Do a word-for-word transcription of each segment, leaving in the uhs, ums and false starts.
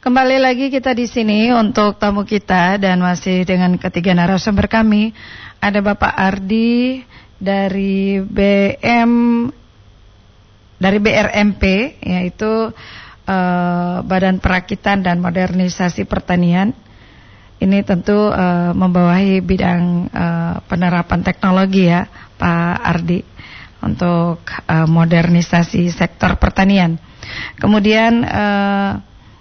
kembali lagi kita di sini untuk tamu kita dan masih dengan ketiga narasumber kami. Ada Bapak Ardi dari B M dari B R M P, yaitu uh, Badan Perakitan dan Modernisasi Pertanian. Ini tentu uh, membawahi bidang uh, penerapan teknologi ya, Pak Ardi, untuk uh, modernisasi sektor pertanian. Kemudian uh,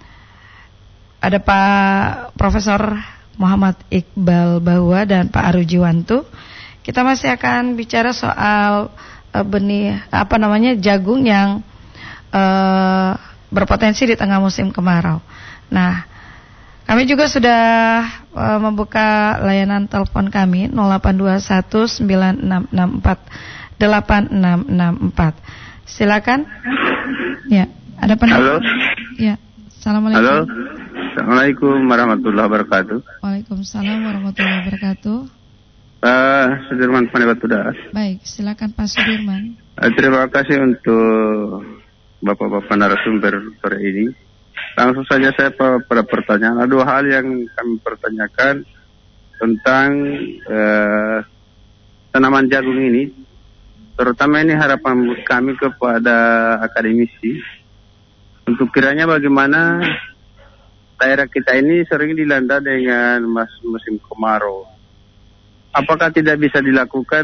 ada Pak Profesor Muhammad Iqbal Bahwa dan Pak Arujiwanto. Kita masih akan bicara soal uh, benih apa namanya jagung yang uh, berpotensi di tengah musim kemarau. Nah, kami juga sudah uh, membuka layanan telepon kami nol delapan dua satu sembilan enam enam empat delapan enam enam empat. Silakan. Ya, ada penanya. Halo. Ya. Assalamualaikum. Halo. Assalamualaikum warahmatullahi wabarakatuh. Waalaikumsalam warahmatullahi wabarakatuh. Uh, Sudirman Panewatuda. Baik, silakan Pak Sudirman. Uh, terima kasih untuk Bapak-bapak narasumber sore ini. Langsung saja saya pada pertanyaan. Ada dua hal yang kami pertanyakan tentang uh, tanaman jagung ini. Terutama ini harapan kami kepada akademisi. Untuk kiranya bagaimana daerah kita ini sering dilanda dengan mas, musim kemarau. Apakah tidak bisa dilakukan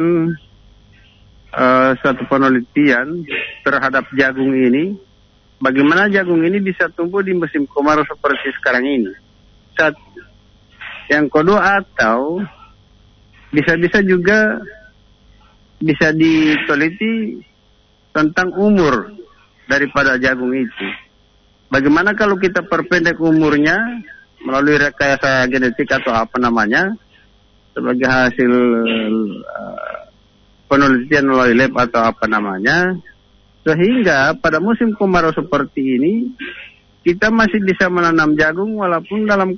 uh, suatu penelitian terhadap jagung ini? Bagaimana jagung ini bisa tumbuh di musim kemarau seperti sekarang ini? Satu. Yang kedua, atau bisa-bisa juga bisa diteliti tentang umur daripada jagung itu. Bagaimana kalau kita perpendek umurnya melalui rekayasa genetik atau apa namanya sebagai hasil uh, penelitian melalui lab atau apa namanya, sehingga pada musim kemarau seperti ini kita masih bisa menanam jagung walaupun dalam